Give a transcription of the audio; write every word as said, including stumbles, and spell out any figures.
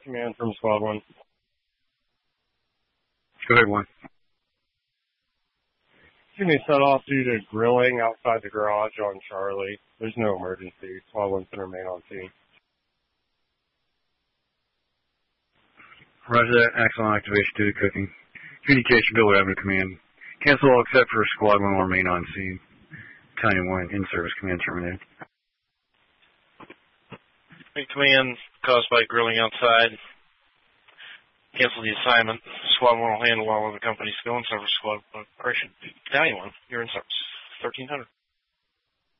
Command from Squad one. Go ahead, one. Excuse me, set off due to grilling outside the garage on Charlie. There's no emergency. Squad one can remain on scene. Roger that. Axon activation due to cooking. Communication Bill Avenue Command. Cancel all except for Squad one will remain on scene. Battalion one, in-service command terminated. Command caused by grilling outside. Cancel the assignment. Squad one will handle all of the company's skill and service squad operation. Battalion one, you're in service. thirteen hundred.